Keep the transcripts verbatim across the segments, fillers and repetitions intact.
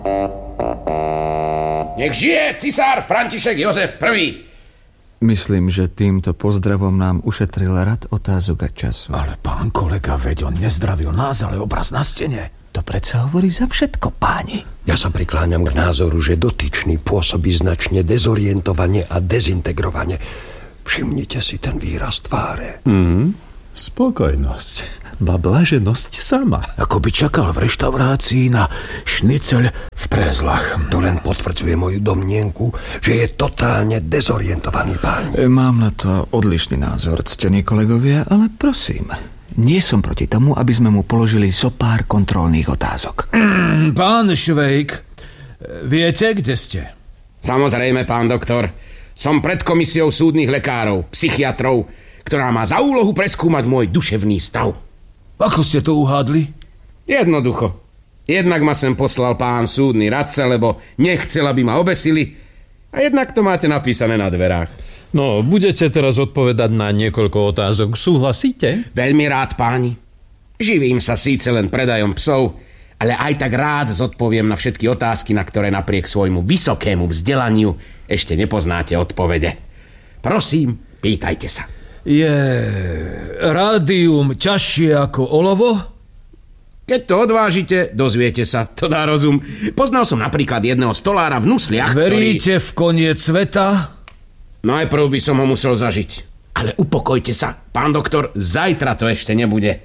Nech žije cisár František Jozef prvý. Myslím, že týmto pozdravom nám ušetril rad otázok a času. Ale pán kolega, veď on nezdravil nás, ale obraz na stene. To predsa hovorí za všetko, páni. Ja sa prikláňam k názoru, že dotyčný pôsobí značne dezorientovane a dezintegrovane. Všimnite si ten výraz tváre. Mm, spokojnosť. Ba blaženosť sama. Ako by čakal v reštaurácii na šniceľ v prezlach. To len potvrdzuje moju domnienku, že je totálne dezorientovaný pán. Mám na to odlišný názor, ctení kolegovia, ale prosím, nie som proti tomu, aby sme mu položili zo pár kontrolných otázok. Mm, pán Švejk, viete, kde ste? Samozrejme, pán doktor. Som pred komisiou súdnych lekárov, psychiatrov, ktorá má za úlohu preskúmať môj duševný stav. Ako ste to uhádli? Jednoducho. Jednak ma sem poslal pán súdny radca, lebo nechcel, aby ma obesili, a jednak to máte napísané na dverách. No, budete teraz odpovedať na niekoľko otázok. Súhlasíte? Veľmi rád, páni. Živím sa síce len predajom psov, ale aj tak rád zodpoviem na všetky otázky, na ktoré napriek svojmu vysokému vzdelaniu ešte nepoznáte odpovede. Prosím, pýtajte sa. Je rádium ťažšie ako olovo? Keď to odvážite, dozviete sa. To dá rozum. Poznal som napríklad jedného stolára v Nusliach, Veríte ktorý... v koniec sveta? Najprv by som ho musel zažiť. Ale upokojte sa, pán doktor, zajtra to ešte nebude.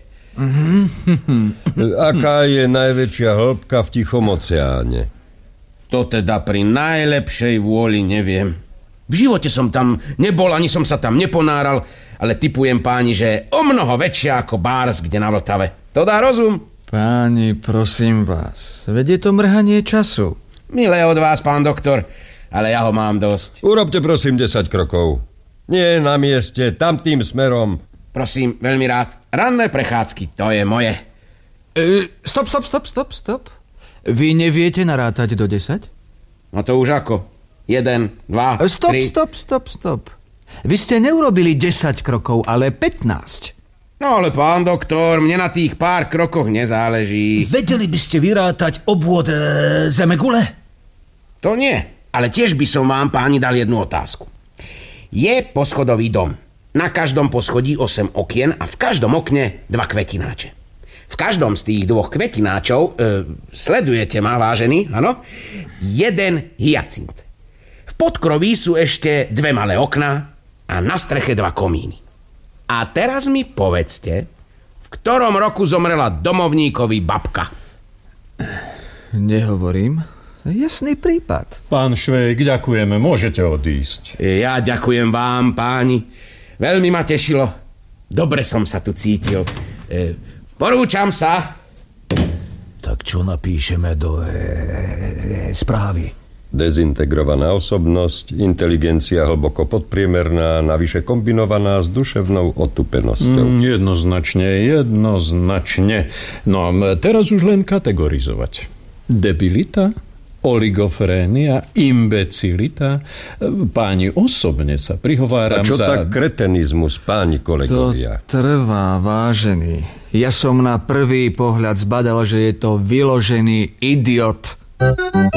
Aká je najväčšia hĺbka v Tichom oceáne? To teda pri najlepšej vôli neviem. V živote som tam nebol, ani som sa tam neponáral, ale tipujem, páni, že je o mnoho väčšia ako Bárs, kde na Vltave. To dá rozum? Páni, prosím vás, veď je to mrhanie času. Milé od vás, pán doktor, ale ja ho mám dosť. Urobte prosím desať krokov. Nie na mieste, tam tým smerom. Prosím, veľmi rád. Ranné prechádzky, to je moje. E, stop, stop, stop, stop, stop. Vy neviete narátať do desať? No to už ako? Jeden, dva, stop, tri... Stop, stop, stop. Vy ste neurobili desať krokov, ale pätnásť. No ale pán doktor, mne na tých pár krokoch nezáleží. Vedeli by ste vyrátať obvod e, Zemegule? To nie, ale tiež by som vám, páni, dal jednu otázku. Je poschodový dom. Na každom poschodí osem okien a v každom okne dva kvetináče. V každom z tých dvoch kvetináčov, e, sledujete ma, vážený, áno, jeden hyacint. V podkroví sú ešte dve malé okná a na streche dva komíny. A teraz mi povedzte, v ktorom roku zomrela domovníkovi babka? Nehovorím. Jasný prípad. Pán Švejk, ďakujeme, môžete odísť. Ja ďakujem vám, páni. Veľmi ma tešilo. Dobre som sa tu cítil. E, porúčam sa. Tak čo napíšeme do e, e, správy? Dezintegrovaná osobnosť, inteligencia hlboko podpriemerná, navyše kombinovaná s duševnou otupenosťou. Mm, jednoznačne, jednoznačne. No a teraz už len kategorizovať. Debilita, oligofrénia, imbecilita. Páni, osobne sa prihováram za... A čo za... tak kretenizmus, páni kolegovia? To trvá, vážený. Ja som na prvý pohľad zbadal, že je to vyložený idiot.